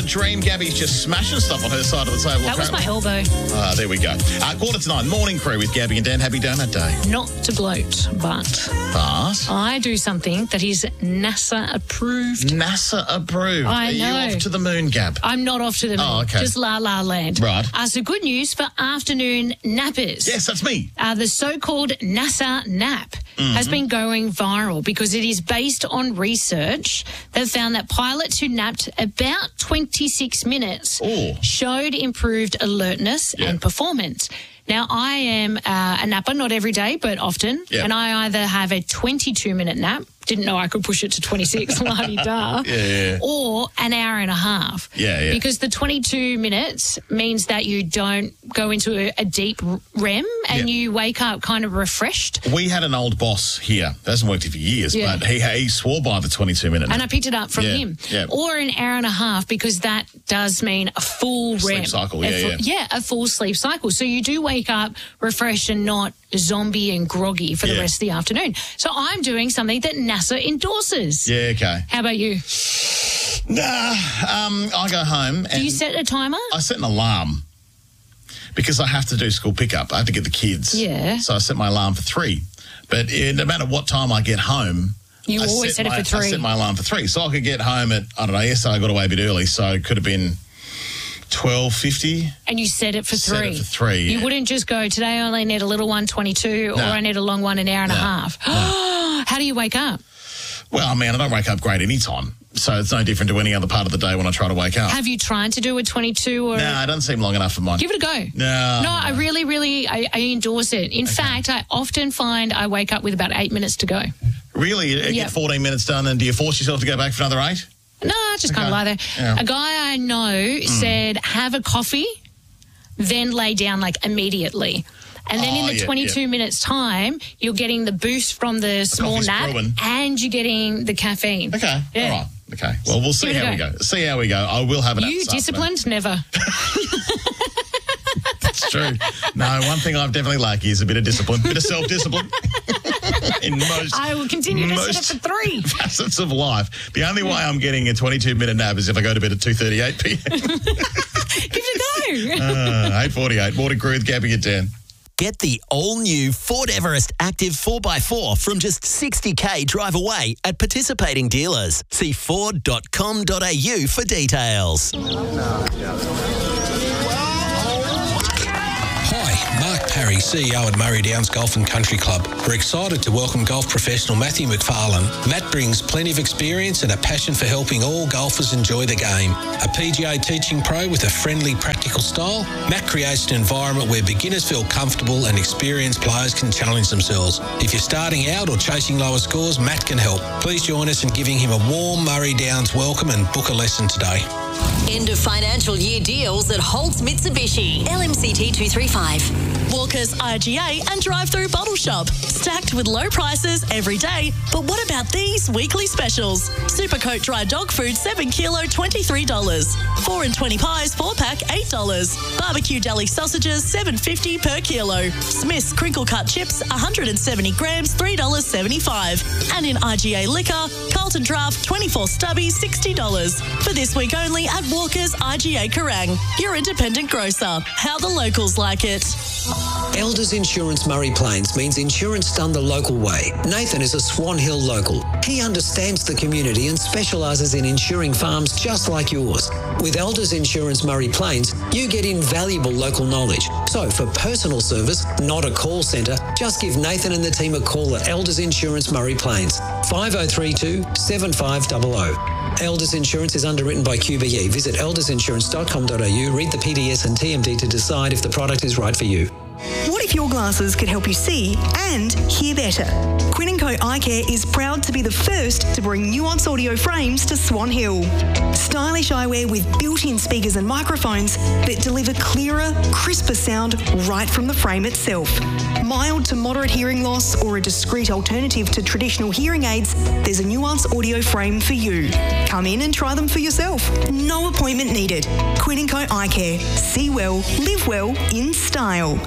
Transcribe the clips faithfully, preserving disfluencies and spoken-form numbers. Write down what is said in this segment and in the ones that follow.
dream. Gabby's just smashing stuff on her side of the table. That was my elbow. Ah, there we go. Uh, quarter to nine, morning crew with Gabby and Dan. Happy donut day. Not to gloat, but But I do something that is NASA approved. NASA approved. I Are know. you off to the moon, Gab? I'm not off to the moon. Oh, okay. Just La La Land. Right. Uh, so good news for afternoon nappers. Yes, that's me. Uh, the so-called NASA nap Mm-hmm. has been going viral because it is based on research that found that pilots who napped about twenty-six minutes Ooh. showed improved alertness Yeah. and performance. Now, I am uh, a napper, not every day, but often, Yeah. and I either have a twenty-two minute nap, didn't know I could push it to twenty-six, la-di-da, Yeah, yeah. or an hour and a half. Yeah, yeah. Because the twenty-two minutes means that you don't go into a, a deep R E M and Yeah. you wake up kind of refreshed. We had an old boss here. That hasn't worked here for years, Yeah. but he, he swore by the twenty-two minute. And I picked it up from Yeah, him. yeah. Or an hour and a half, because that does mean a full R E M. Sleep cycle, A yeah, full- yeah. Yeah, a full sleep cycle. So you do wake up refreshed and not zombie and groggy for the Yeah. rest of the afternoon. So I'm doing something that NASA endorses. Yeah, okay. How about you? Nah, um, I go home and Do you set a timer? I set an alarm because I have to do school pickup. I have to get the kids. Yeah. So I set my alarm for three. But uh, no matter what time I get home, You I always set it my, for three. I set my alarm for three. So I could get home at, I don't know, yesterday I got away a bit early, so it could have been twelve fifty. And you set it for Set three. it for three, You yeah. wouldn't just go, today I only need a little one, twenty-two, or No. I need a long one, an hour and a No. half. How do you wake up? Well, I mean, I don't wake up great any time. So it's no different to any other part of the day when I try to wake up. Have you tried to do a twenty-two or... No, it doesn't seem long enough for mine. Give it a go. No. No, I really, really, I, I endorse it. In fact, I often find I wake up with about eight minutes to go. Really? You Yeah. get fourteen minutes done, and do you force yourself to go back for another eight? No, I just kind of Okay. lie there. Yeah. A guy I know said, have a coffee, then lay down like immediately. And then Oh, in the yeah, twenty-two yeah. minutes time, you're getting the boost from the small coffee's nap brewing. and you're getting the caffeine. Okay. Yeah. All right. Okay. Well, we'll see Give it a how we go. go. See how we go. I will have it. You disciplined? Never. It's true. No, one thing I've definitely lacked is a bit of discipline, a bit of self-discipline in most I will continue to most set it for three. facets of life. The only way I'm getting a twenty-two minute nap is if I go to bed at two thirty-eight p m. Give it a go. uh, eight forty-eight. Morning crew with Gabby and Dan. Get the all-new Ford Everest Active four by four from just sixty k drive away at participating dealers. See ford dot com dot a u for details. Hi, Mark Parry, C E O at Murray Downs Golf and Country Club. We're excited to welcome golf professional Matthew McFarlane. Matt brings plenty of experience and a passion for helping all golfers enjoy the game. A P G A teaching pro with a friendly, practical style, Matt creates an environment where beginners feel comfortable and experienced players can challenge themselves. If you're starting out or chasing lower scores, Matt can help. Please join us in giving him a warm Murray Downs welcome and book a lesson today. End of financial year deals at Holtz Mitsubishi. L M C T two three five. Walker's I G A and drive-through bottle shop. Stacked with low prices every day. But what about these weekly specials? Supercoat dry dog food, seven kilo, twenty-three dollars. four and twenty pies, four pack, eight dollars. Barbecue deli sausages, seven fifty per kilo. Smith's crinkle cut chips, one hundred seventy grams, three dollars seventy-five. And in I G A liquor, Carlton Draft, twenty-four stubbies, sixty dollars. For this week only at Walker's I G A Kerrang, your independent grocer. How the locals like it. Elders Insurance Murray Plains means insurance done the local way. Nathan is a Swan Hill local. He understands the community and specialises in insuring farms just like yours. With Elders Insurance Murray Plains, you get invaluable local knowledge. So for personal service, not a call centre, just give Nathan and the team a call at Elders Insurance Murray Plains, five oh three two, seven five zero zero. Elders Insurance is underwritten by Q B E. Visit elders insurance dot com dot a u, read the P D S and T M D to decide if the product is right for you. What if your glasses could help you see and hear better? Quinn and Co Eye Care is proud to be the first to bring Nuance audio frames to Swan Hill. Stylish eyewear with built-in speakers and microphones that deliver clearer, crisper sound right from the frame itself. Mild to moderate hearing loss or a discreet alternative to traditional hearing aids, there's a Nuance audio frame for you. Come in and try them for yourself. No appointment needed. Quinn and Co Eye Care. See well, live well in style.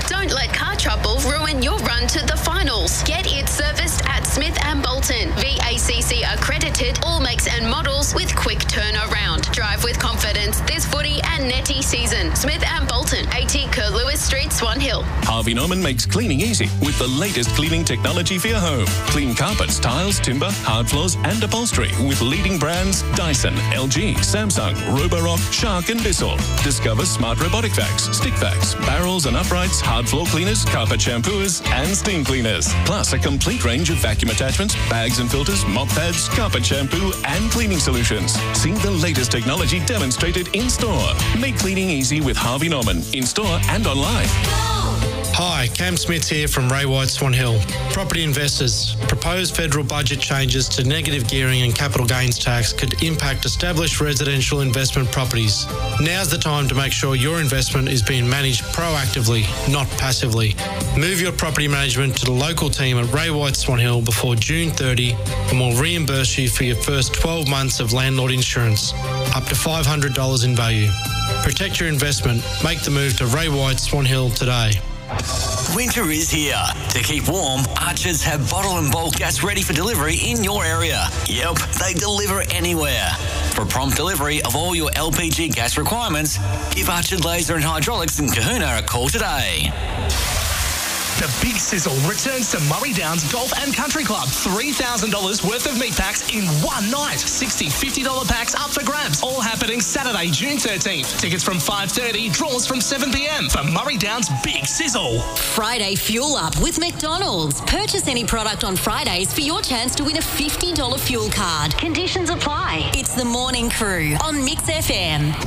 Don't let car trouble ruin your run to the finals. Get it serviced at Smith and Bolton. V A C C accredited, all makes and models with quick turnaround. Drive with confidence this footy and netty season. Smith and Bolton, eighty Curlewis Street, Swan Hill. Harvey Norman makes cleaning easy with the latest cleaning technology for your home. Clean carpets, tiles, timber, hard floors and upholstery with leading brands Dyson, L G, Samsung, Roborock, Shark and Bissell. Discover smart robotic vacs, stick vacs, barrels and uprights, hard floor cleaners, carpet shampooers and steam cleaners. Plus a complete range of vacuum attachments, bags and filters, mop pads, carpet shampoo and cleaning solutions. See the latest technology demonstrated in store. Make cleaning easy with Harvey Norman in store and online. Hi, Cam Smith here from Ray White Swan Hill. Property investors, proposed federal budget changes to negative gearing and capital gains tax could impact established residential investment properties. Now's the time to make sure your investment is being managed proactively, not passively. Move your property management to the local team at Ray White Swan Hill before June thirtieth and we'll reimburse you for your first twelve months of landlord insurance, up to five hundred dollars in value. Protect your investment. Make the move to Ray White Swan Hill today. Winter is here. To keep warm, Archers have bottle and bulk gas ready for delivery in your area. Yep, they deliver anywhere. For prompt delivery of all your L P G gas requirements, give Archer Laser and Hydraulics in Kahuna a call today. The Big Sizzle returns to Murray Downs Golf and Country Club. three thousand dollars worth of meat packs in one night. sixty fifty dollars packs up for grabs. All happening Saturday, June thirteenth. Tickets from five thirty, draws from seven p m for Murray Downs Big Sizzle. Friday Fuel Up with McDonald's. Purchase any product on Fridays for your chance to win a fifty dollars fuel card. Conditions apply. It's the Morning Crew on Mix F M.